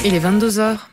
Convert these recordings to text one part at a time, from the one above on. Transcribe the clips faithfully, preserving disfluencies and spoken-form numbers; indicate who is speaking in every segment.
Speaker 1: Il est vingt-deux heures.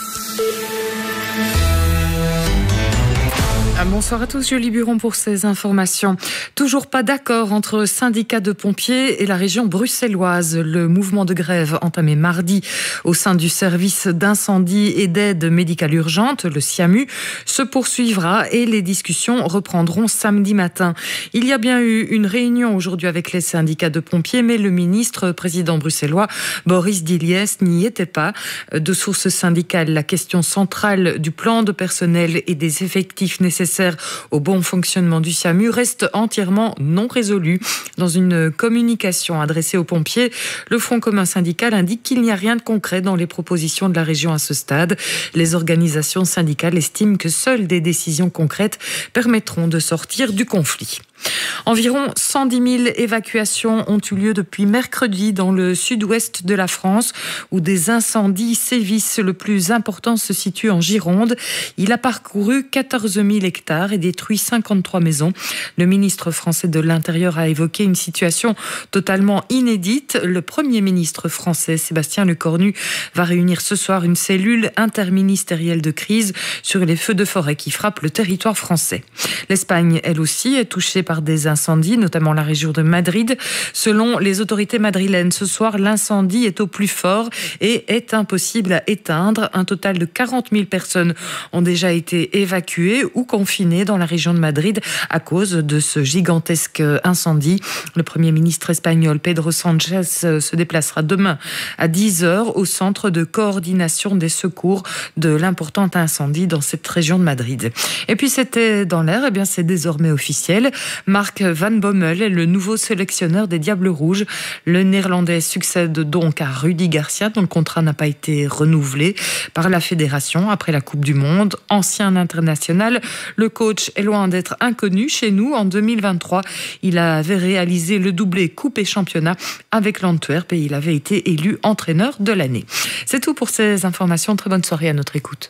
Speaker 1: Bonsoir à tous, Julie Buron pour ces informations. Toujours pas d'accord entre syndicats de pompiers et la région bruxelloise. Le mouvement de grève entamé mardi au sein du service d'incendie et d'aide médicale urgente, le SIAMU, se poursuivra et les discussions reprendront samedi matin. Il y a bien eu une réunion aujourd'hui avec les syndicats de pompiers, mais le ministre président bruxellois, Boris Diliès, n'y était pas. De sources syndicales, la question centrale du plan de personnel et des effectifs nécessaires au bon fonctionnement du SIAMU reste entièrement non résolue. Dans une communication adressée aux pompiers, le Front commun syndical indique qu'il n'y a rien de concret dans les propositions de la région à ce stade. Les organisations syndicales estiment que seules des décisions concrètes permettront de sortir du conflit. Environ cent dix mille évacuations ont eu lieu depuis mercredi dans le sud-ouest de la France où des incendies sévissent. Le plus important se situe en Gironde. Il a parcouru quatorze mille hectares et détruit cinquante-trois maisons. Le ministre français de l'Intérieur a évoqué une situation totalement inédite. Le Premier ministre français, Sébastien Lecornu, va réunir ce soir une cellule interministérielle de crise sur les feux de forêt qui frappent le territoire français. L'Espagne, elle aussi, est touchée par des incendies, notamment la région de Madrid. Selon les autorités madrilènes, ce soir, l'incendie est au plus fort et est impossible à éteindre. Un total de quarante mille personnes ont déjà été évacuées ou confinées dans la région de Madrid à cause de ce gigantesque incendie. Le Premier ministre espagnol, Pedro Sánchez, se déplacera demain à dix heures au centre de coordination des secours de l'important incendie dans cette région de Madrid. Et puis c'était dans l'air, et bien c'est désormais officiel. Mark Van Bommel est le nouveau sélectionneur des Diables Rouges. Le Néerlandais succède donc à Rudy Garcia, dont le contrat n'a pas été renouvelé par la fédération après la Coupe du Monde. Ancien international, le coach est loin d'être inconnu chez nous. En deux mille vingt-trois, il avait réalisé le doublé Coupe et Championnat avec l'Antwerp et il avait été élu entraîneur de l'année. C'est tout pour ces informations. Très bonne soirée à notre écoute.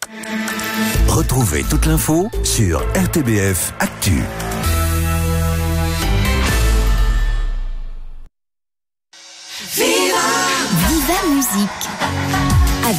Speaker 2: Retrouvez toute l'info sur R T B F Actu.
Speaker 3: Viva Musique.